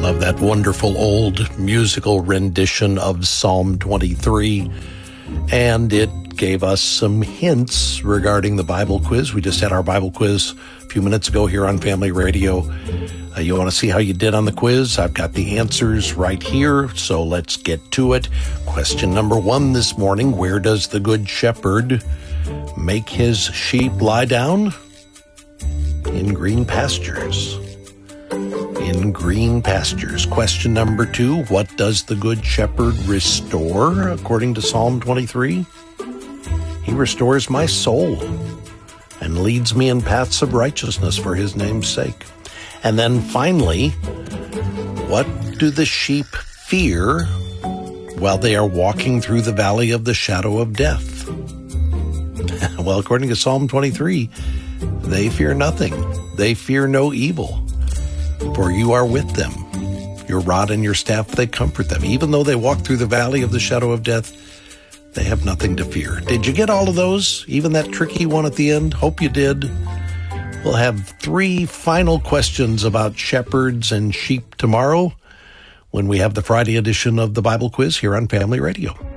Love that wonderful old musical rendition of Psalm 23. And it gave us some hints regarding the Bible quiz. We just had our Bible quiz a few minutes ago here on Family Radio. You want to see how you did on the quiz? I've got the answers right here, so let's get to it. Question number 1 this morning: where does the Good Shepherd make his sheep lie down? In green pastures. In green pastures. Question number 2, what does the Good Shepherd restore, according to Psalm 23? He restores my soul and leads me in paths of righteousness for his name's sake. And then finally, what do the sheep fear while they are walking through the valley of the shadow of death? Well, according to Psalm 23, they fear nothing. They fear no evil, for you are with them. Your rod and your staff, they comfort them. Even though they walk through the valley of the shadow of death, they have nothing to fear. Did you get all of those? Even that tricky one at the end? Hope you did. We'll have 3 final questions about shepherds and sheep tomorrow when we have the Friday edition of the Bible quiz here on Family Radio.